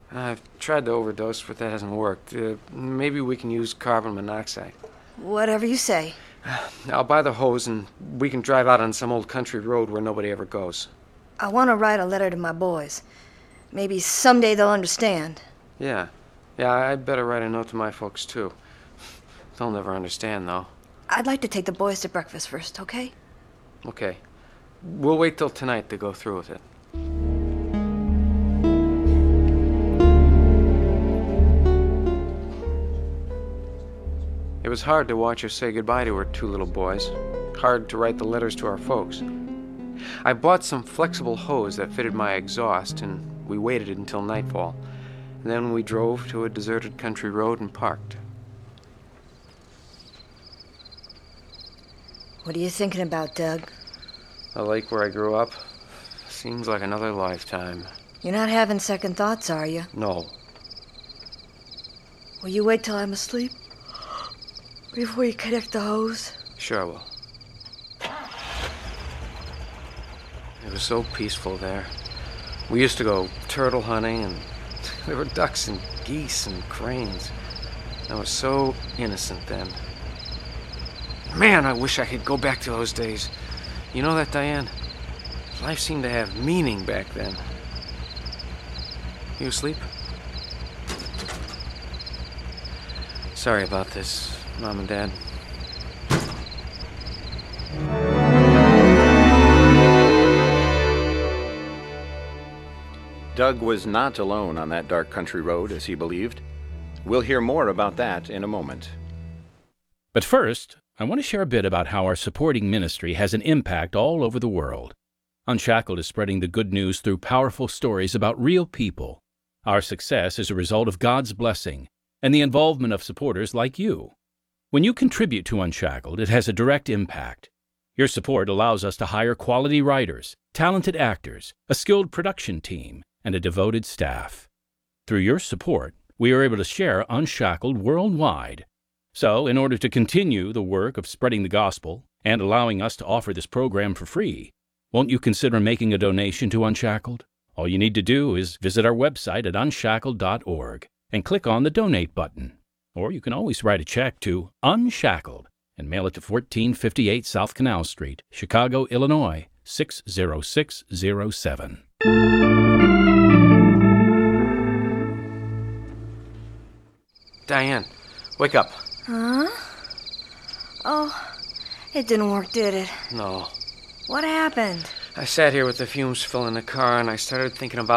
I've tried to overdose, but that hasn't worked. Maybe we can use carbon monoxide. Whatever you say. I'll buy the hose and we can drive out on some old country road where nobody ever goes. I want to write a letter to my boys. Maybe someday they'll understand. Yeah. Yeah, I'd better write a note to my folks, too. They'll never understand, though. I'd like to take the boys to breakfast first, okay? Okay. We'll wait till tonight to go through with it. It was hard to watch her say goodbye to her two little boys. Hard to write the letters to our folks. I bought some flexible hose that fitted my exhaust, and we waited until nightfall. And then we drove to a deserted country road and parked. What are you thinking about, Doug? The lake where I grew up seems like another lifetime. You're not having second thoughts, are you? No. Will you wait till I'm asleep? Before you connect the hose? Sure I will. It was so peaceful there. We used to go turtle hunting, and there were ducks and geese and cranes. I was so innocent then. Man, I wish I could go back to those days. You know that, Diane? Life seemed to have meaning back then. You asleep? Sorry about this, Mom and Dad. Doug was not alone on that dark country road, as he believed. We'll hear more about that in a moment. But first, I want to share a bit about how our supporting ministry has an impact all over the world. Unshackled is spreading the good news through powerful stories about real people. Our success is a result of God's blessing and the involvement of supporters like you. When you contribute to Unshackled, it has a direct impact. Your support allows us to hire quality writers, talented actors, a skilled production team, and a devoted staff. Through your support, we are able to share Unshackled worldwide. So, in order to continue the work of spreading the gospel and allowing us to offer this program for free, won't you consider making a donation to Unshackled? All you need to do is visit our website at unshackled.org and click on the Donate button. Or you can always write a check to Unshackled and mail it to 1458 South Canal Street, Chicago, Illinois, 60607. Diane, wake up. Huh? Oh, it didn't work, did it? No. What happened? I sat here with the fumes filling the car, and I started thinking about